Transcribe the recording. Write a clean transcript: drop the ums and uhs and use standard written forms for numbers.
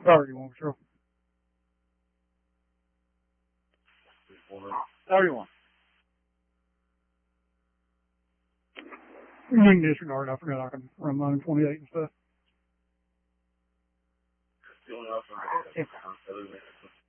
However you want, sure. However you want. You can disregard. I forgot I can run mine in 28 and stuff.